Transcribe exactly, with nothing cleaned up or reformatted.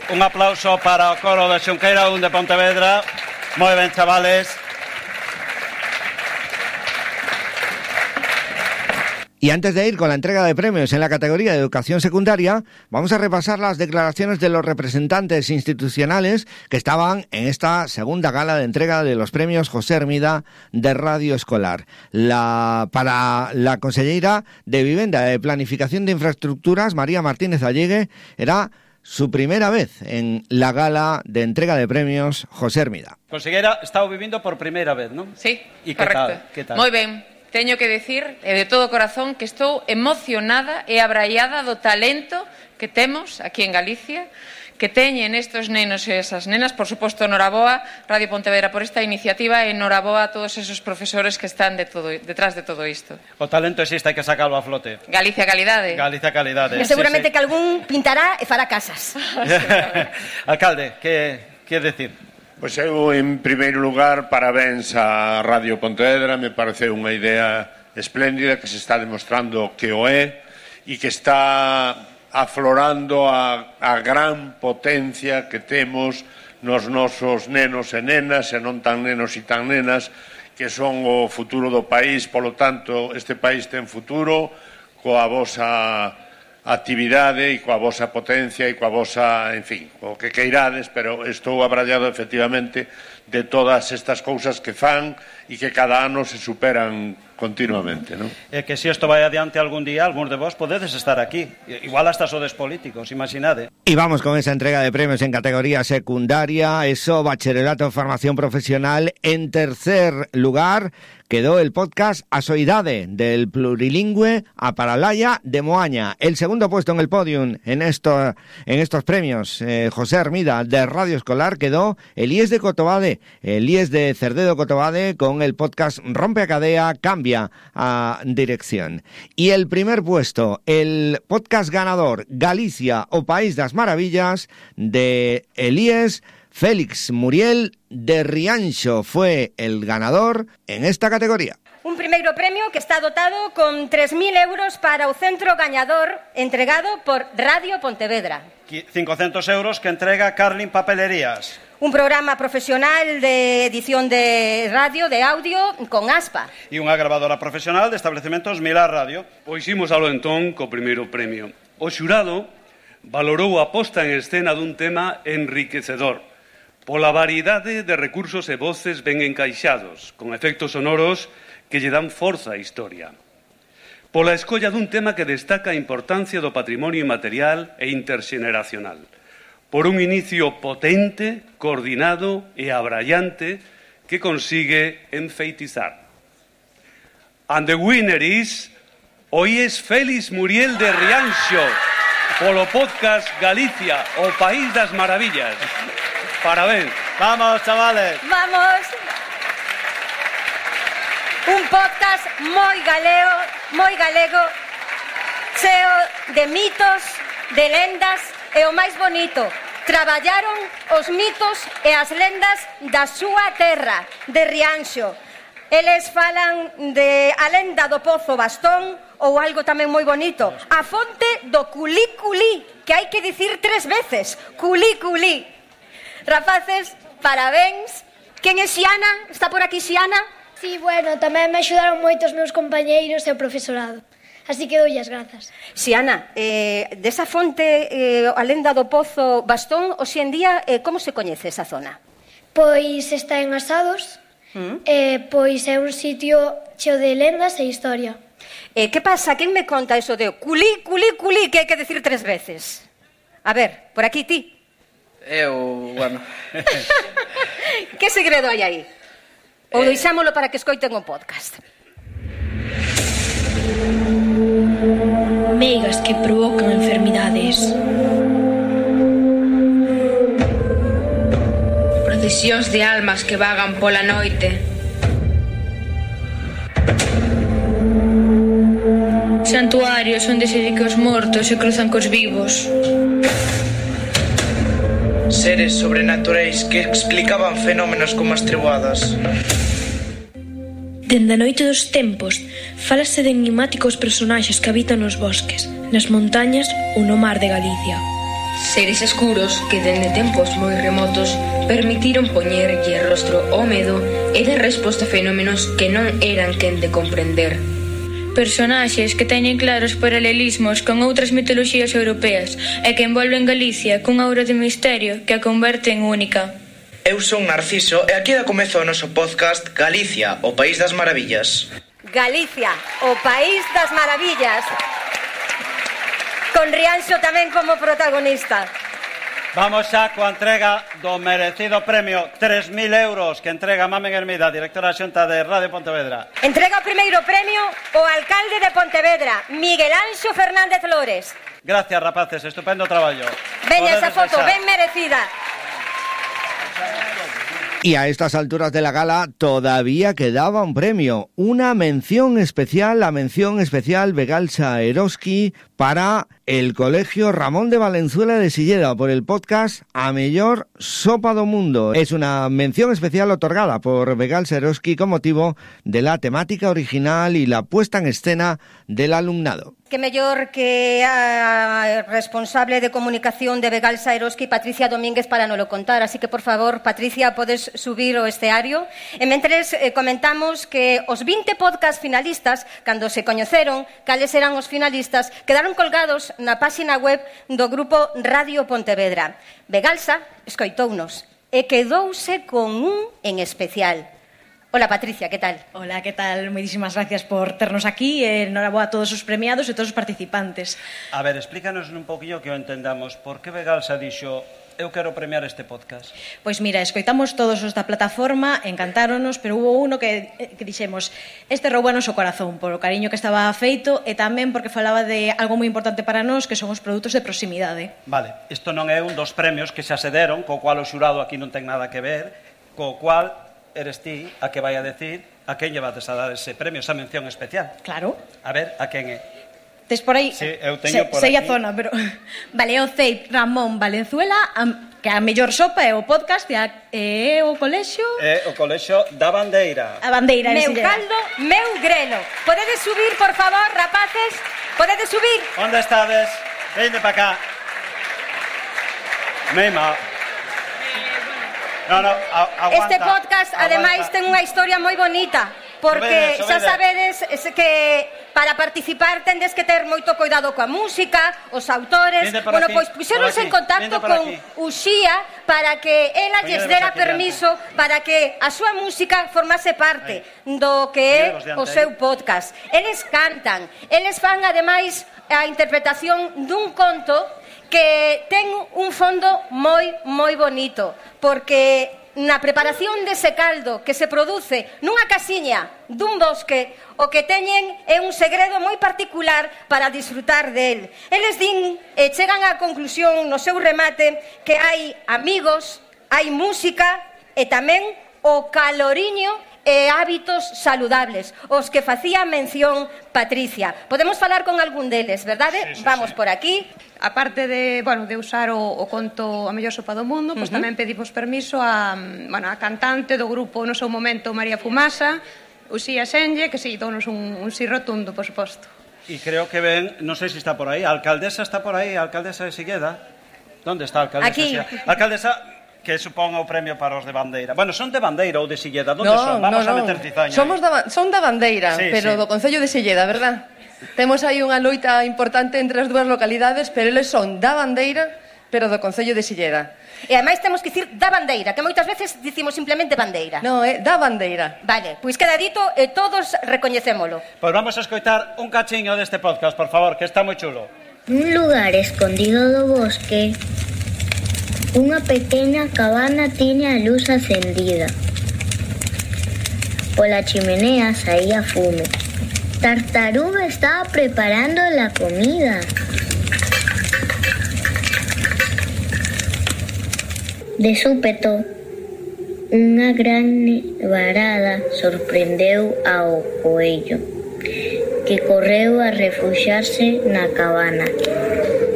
Un aplauso para o coro de Xunqueira un de Pontevedra. Moi ben, chavales. Y antes de ir con la entrega de premios en la categoría de educación secundaria, vamos a repasar las declaraciones de los representantes institucionales que estaban en esta segunda gala de entrega de los premios José Hermida de Radio Escolar. La, para la consellera de Vivienda e Planificación de Infraestructuras, María Martínez Allegue, era su primera vez en la gala de entrega de premios José Hermida. Consellera, estaba vivindo por primeira vez, non? Sí, e que correcto. tal? Que tal? Moi ben. Teño que decir, e de todo corazón, que estou emocionada e abraiada do talento que temos aquí en Galicia, que teñen estes nenos e esas nenas. Por suposto, noraboa, Radio Pontevedra, por esta iniciativa, e noraboa a todos esos profesores que están de todo, detrás de todo isto. O talento existe, hai que sacarlo a flote. Galicia calidade. Galicia calidade. E seguramente sí, sí. que algún pintará e fará casas. Alcalde, que quer decir? Pois eu, en primeiro lugar, parabéns a Radio Pontevedra. Me parece unha idea espléndida que se está demostrando que o é e que está aflorando a, a gran potencia que temos nos nosos nenos e nenas, e non tan nenos e tan nenas, que son o futuro do país. Polo tanto, este país ten futuro coa vosa actividade e coa vosa potencia e coa vosa, en fin, o que queirades, pero estou abrallado efectivamente de todas estas cousas que fan e que cada ano se superan continuamente, non? É que se isto vai adiante algún día, algúns de vos podedes estar aquí. Igual hasta sodes políticos, imaginade. Y vamos con esa entrega de premios en categoría secundaria, eso, bachillerato, formación profesional. En tercer lugar quedó el podcast Asoidade, del plurilingüe a Paralaya de Moaña. El segundo puesto en el podium en, esto, en estos premios, eh, José Hermida, de Radio Escolar, quedó el I E S de Cotobade, el I E S de Cerdedo Cotobade, con el podcast Rompe a Cadea, Cambia a Dirección. Y el primer puesto, el podcast ganador Galicia o País das Maravillas, de el I E S Félix Muriel de Rianxo, fue el ganador en esta categoría. Un primeiro premio que está dotado con tres mil euros para o centro gañador, entregado por Radio Pontevedra. cincocentos euros que entrega Carlin Papelerías. Un programa profesional de edición de radio, de audio, con Aspa. E unha grabadora profesional de estabelecementos Milar Radio. Pois imos alo entón co primeiro premio. O xurado valorou a posta en escena dun tema enriquecedor, pola variedade de recursos e voces ben encaixados, con efectos sonoros que lle dan forza á historia. Pola escolla dun tema que destaca a importancia do patrimonio inmaterial e interxeneracional. Por un inicio potente, coordinado e abrallante que consigue enfeitizar. And the winner is o I E S Félix Muriel de Rianxo, polo podcast Galicia, o País das Maravillas. Parabéns. Vamos, chavales. Vamos. Un podcast moi galego, moi galego, cheo de mitos, de lendas, e o máis bonito, traballaron os mitos e as lendas da súa terra, de Rianxo. Eles falan de a lenda do Pozo Bastón, ou algo tamén moi bonito, a fonte do Culí Culí, que hai que dicir tres veces, Culí Culí. Rapaces, parabéns. Quen é Xiana? Está por aquí Xiana? Sí, bueno, tamén me axudaron moito os meus compañeiros e o profesorado. Así que doy as grazas. Xiana, eh, desa fonte, eh, a lenda do Pozo Bastón, hoxe en día, eh, como se coñece esa zona? Pois está en Asados, mm. eh, pois é un sitio cheo de lendas e historia. Eh, que pasa? Quen me conta eso de culí, culí, culí, que hai que decir tres veces? A ver, por aquí ti. Eu, bueno... Que segredo hai aí? Ou eh... deixámolo para que escoiten o podcast? Meigas que provocan enfermidades. Procesións de almas que vagan pola noite. Santuarios onde se di que os mortos se cruzan cos vivos. Seres sobrenaturais que explicaban fenómenos como as treboadas. Dende a noite dos tempos, fálase de enigmáticos personaxes que habitan nos bosques, nas montañas ou no mar de Galicia. Seres escuros que dende tempos moi remotos permitiron poñerlle rostro ao medo e dar resposta a fenómenos que non eran quen de comprender. Personaxes que teñen claros paralelismos con outras mitoloxías europeas e que envolven Galicia cunha aura de misterio que a converte en única. Eu son Narciso e aquí da comezo o noso podcast Galicia, o País das Maravillas. Galicia, o País das Maravillas. Con Rianxo tamén como protagonista. Vamos xa coa entrega do merecido premio tres mil euros que entrega Mamen Hermida, directora xunta de Radio Pontevedra. Entrega o primeiro premio o alcalde de Pontevedra, Miguel Anxo Fernández Lores. Gracias, rapaces, estupendo traballo. Veña esa foto, ben merecida. Y a estas alturas de la gala todavía quedaba un premio, una mención especial, la mención especial Begalsa Eroski para el Colegio Ramón de Valenzuela de Silleda por el podcast A Mellor Sopa do Mundo. Es una mención especial otorgada por Begalsa Eroski con motivo de la temática original y la puesta en escena del alumnado. Que mellor que a responsable de comunicación de Begalsa Eroski, Patricia Domínguez, para nolo contar. Así que, por favor, Patricia, podes subir o esteario. E mentres eh, comentamos que os vinte podcast finalistas, cando se coñeceron cales eran os finalistas, quedaron colgados na páxina web do grupo Radio Pontevedra. Begalsa escoitounos e quedouse con un en especial. Hola, Patricia, ¿qué tal? Hola, ¿qué tal? Muchísimas gracias por ternos aquí. Eh, enhorabuena a todos os premiados e todos os participantes. A ver, explícanos un poquillo que o entendamos. Por que Begalsa dixo, eu quero premiar este podcast? Pois mira, escoitamos todos os da plataforma, encantáronos, pero hubo uno que, que dixemos, este roubou-nos o corazón, por o cariño que estaba feito e tamén porque falaba de algo moi importante para nós, que son os produtos de proximidade. Vale, isto non é un dos premios que xa se deron, co cual o xurado aquí non ten nada que ver, co cual eres ti a que vai a decir a quen lle vas a dar ese premio, esa mención especial. Claro. A ver, a quen é? Tes por aí? Sí, eu teño se, por sei aquí. a zona, pero... Vale, o C E I P Ramón Valenzuela, a, que a mellor sopa é o podcast e, a, e o colexio... É o colexio da Bandeira. A Bandeira. Meu caldo, meu grelo. Podedes subir, por favor, rapaces? Podedes subir? Onde estades? Vende pa cá. Meima. No, no, a, aguanta. Este podcast, ademais, ten unha historia moi bonita, porque Sobede, xa sobede. sabedes es que para participar tendes que ter moito cuidado coa música, os autores. Bueno, pois puxeronse en contacto con Uxía para que ela lles dera permiso para que a súa música formase parte do que é o seu podcast. Eles cantan, eles fan ademais a interpretación dun conto que ten un fondo moi, moi bonito, porque na preparación dese caldo que se produce nunha casiña dun bosque, o que teñen é un segredo moi particular para disfrutar del. Eles din e chegan á conclusión no seu remate que hai amigos, hai música e tamén o caloriño e hábitos saludables, os que facía mención Patricia. Podemos falar con algún deles, verdade? Sí, sí, Vamos sí. por aquí. Aparte de, bueno, de usar o, o conto A Mellor Sopa do Mundo, pois Uh-huh. tamén pedimos permiso a, bueno, a cantante do grupo no seu momento María Fumasa, Uxía Senlle, que si, donos un, un sí rotundo, por suposto. Y creo que ven, no sé si está por ahí, alcaldesa está por aí, alcaldesa de Silleda. ¿Dónde está a alcaldesa? Aquí. de Silleda? Alcaldesa, que suponga o premio para os de Bandeira. Bueno, son de Bandeira ou de Silleda? ¿Dónde no, son? Vamos no, a no. meter cizaña. Somos da, son da Bandeira, Sí, pero sí. do Concello de Silleda, verdad? Temos aí unha loita importante entre as dúas localidades, pero eles son da Bandeira, pero do Concello de Silleda. E ademais temos que dicir da Bandeira, que moitas veces dicimos simplemente Bandeira. No, é da Bandeira. Vale, pois queda dito e todos recoñecémolo. Pois vamos a escoitar un cachiño deste podcast, por favor, que está moi chulo. Nun lugar escondido do bosque, unha pequena cabana tiña a luz acendida. Pola chimenea saía fume. Tartaruga estaba preparando la comida. De súpeto, unha gran nevarada sorprendeu ao coello, que correu a refuxiarse na cabana.